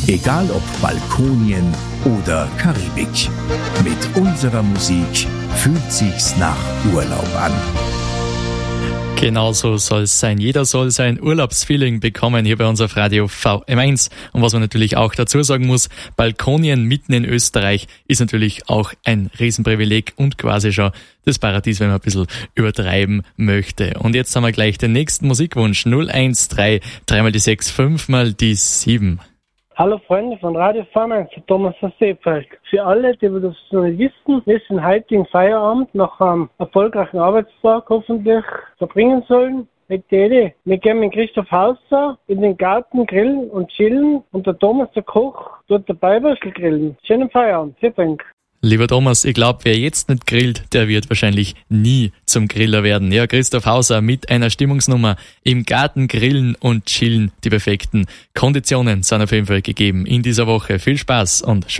Egal ob Balkonien oder Karibik. Mit unserer Musik fühlt sich's nach Urlaub an. Genau so soll es sein. Jeder soll sein Urlaubsfeeling bekommen hier bei uns auf Radio VM1. Und was man natürlich auch dazu sagen muss, Balkonien mitten in Österreich ist natürlich auch ein Riesenprivileg und quasi schon das Paradies, wenn man ein bisschen übertreiben möchte. Und jetzt haben wir gleich den nächsten Musikwunsch. 013, 3 die 6, 5 die 7. Hallo Freunde von Radio VM1, Thomas aus Seefeld. Für alle, die das noch nicht wissen, wir sind heutigen Feierabend nach einem erfolgreichen Arbeitstag hoffentlich verbringen sollen mit der Idee. Wir gehen mit Christoph Hauser in den Garten grillen und chillen und der Thomas, der Koch, dort dabei grillen. Schönen Feierabend, vielen Dank. Lieber Thomas, ich glaube, wer jetzt nicht grillt, der wird wahrscheinlich nie zum Griller werden. Ja, Christoph Hauser mit einer Stimmungsnummer im Garten grillen und chillen. Die perfekten Konditionen sind auf jeden Fall gegeben in dieser Woche. Viel Spaß und schön.